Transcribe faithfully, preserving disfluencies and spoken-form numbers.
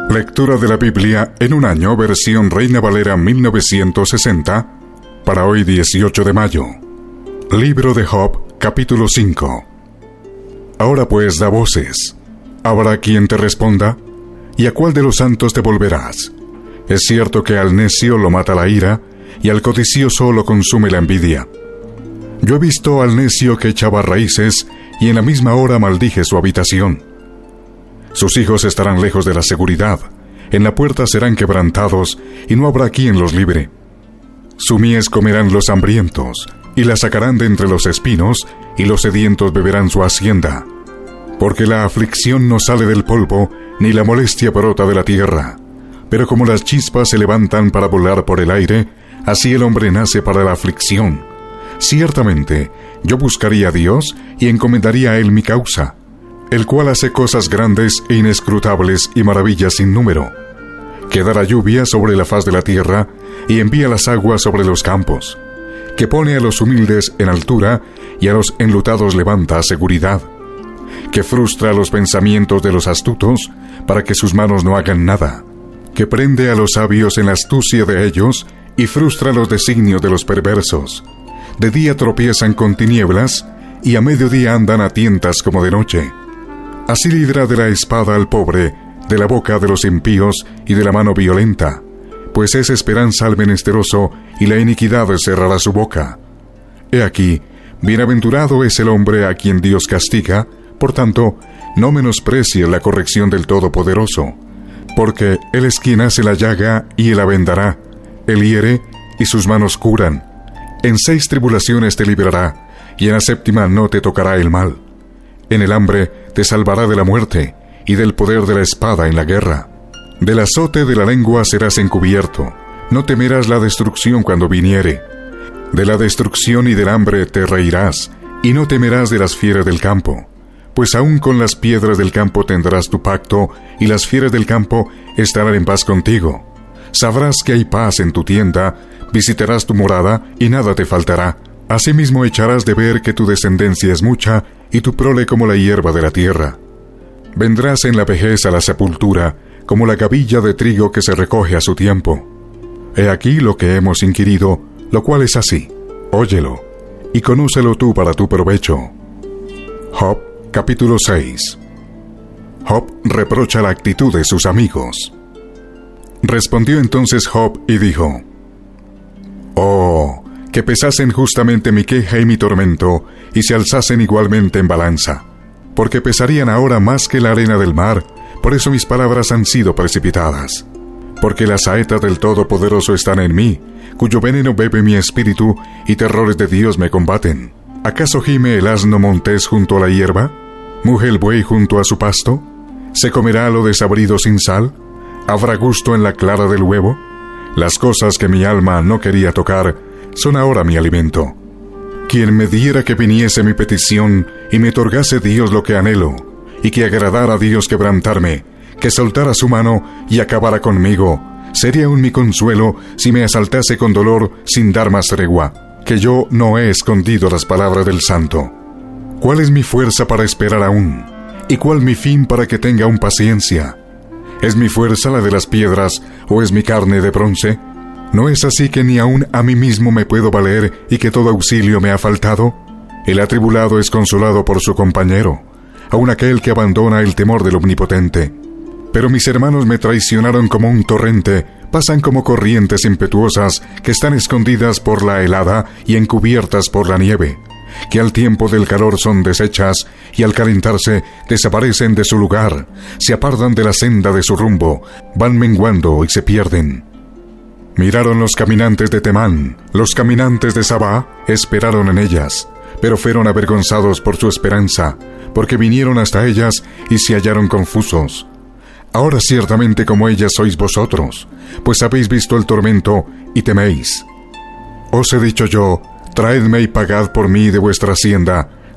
Lectura de la Biblia en un año, versión Reina Valera mil novecientos sesenta, para hoy dieciocho de mayo. Libro de Job, capítulo cinco. Ahora pues da voces. ¿Habrá quien te responda? ¿Y a cuál de los santos te volverás? Es cierto que al necio lo mata la ira, y al codicioso lo consume la envidia. Yo he visto al necio que echaba raíces, y en la misma hora maldije su habitación. Sus hijos estarán lejos de la seguridad, en la puerta serán quebrantados, y no habrá quien los libre. Su mies comerán los hambrientos, y la sacarán de entre los espinos, y los sedientos beberán su hacienda. Porque la aflicción no sale del polvo, ni la molestia brota de la tierra. Pero como las chispas se levantan para volar por el aire, así el hombre nace para la aflicción. Ciertamente, yo buscaría a Dios, y encomendaría a Él mi causa, el cual hace cosas grandes e inescrutables y maravillas sin número, que da la lluvia sobre la faz de la tierra, y envía las aguas sobre los campos, que pone a los humildes en altura, y a los enlutados levanta a seguridad, que frustra los pensamientos de los astutos, para que sus manos no hagan nada, que prende a los sabios en la astucia de ellos, y frustra los designios de los perversos. De día tropiezan con tinieblas, y a mediodía andan a tientas como de noche. Así libra de la espada al pobre, de la boca de los impíos y de la mano violenta, pues es esperanza al menesteroso, y la iniquidad cerrará su boca. He aquí, bienaventurado es el hombre a quien Dios castiga, por tanto, no menosprecies la corrección del Todopoderoso, porque Él es quien hace la llaga y Él la vendará, Él hiere y sus manos curan. En seis tribulaciones te librará, y en la séptima no te tocará el mal. En el hambre te salvará de la muerte, y del poder de la espada en la guerra. Del azote de la lengua serás encubierto, no temerás la destrucción cuando viniere. De la destrucción y del hambre te reirás, y no temerás de las fieras del campo. Pues aún con las piedras del campo tendrás tu pacto, y las fieras del campo estarán en paz contigo. Sabrás que hay paz en tu tienda, visitarás tu morada, y nada te faltará. Asimismo echarás de ver que tu descendencia es mucha, y tu prole como la hierba de la tierra. Vendrás en la vejez a la sepultura, como la gavilla de trigo que se recoge a su tiempo. He aquí lo que hemos inquirido, lo cual es así. Óyelo, y conócelo tú para tu provecho. Job, capítulo seis. Job reprocha la actitud de sus amigos. Respondió entonces Job y dijo: Oh, que pesasen justamente mi queja y mi tormento, y se alzasen igualmente en balanza, porque pesarían ahora más que la arena del mar, por eso mis palabras han sido precipitadas. Porque las saetas del Todopoderoso están en mí, cuyo veneno bebe mi espíritu, y terrores de Dios me combaten. ¿Acaso gime el asno montés junto a la hierba? ¿Muge el buey junto a su pasto? ¿Se comerá lo desabrido sin sal? ¿Habrá gusto en la clara del huevo? Las cosas que mi alma no quería tocar son ahora mi alimento. Quien me diera que viniese mi petición, y me otorgase Dios lo que anhelo, y que agradara a Dios quebrantarme, que soltara su mano y acabara conmigo, sería aún mi consuelo si me asaltase con dolor sin dar más tregua, que yo no he escondido las palabras del Santo. ¿Cuál es mi fuerza para esperar aún? ¿Y cuál mi fin para que tenga aún paciencia? ¿Es mi fuerza la de las piedras, o es mi carne de bronce? ¿No es así que ni aún a mí mismo me puedo valer, y que todo auxilio me ha faltado? El atribulado es consolado por su compañero, aun aquel que abandona el temor del Omnipotente. Pero mis hermanos me traicionaron como un torrente, pasan como corrientes impetuosas, que están escondidas por la helada y encubiertas por la nieve, que al tiempo del calor son deshechas, y al calentarse desaparecen de su lugar, se apartan de la senda de su rumbo, van menguando y se pierden. Miraron los caminantes de Temán, los caminantes de Sabá, esperaron en ellas, pero fueron avergonzados por su esperanza, porque vinieron hasta ellas y se hallaron confusos. Ahora ciertamente como ellas sois vosotros, pues habéis visto el tormento y teméis. Os he dicho yo: traedme y pagad por mí de vuestra hacienda,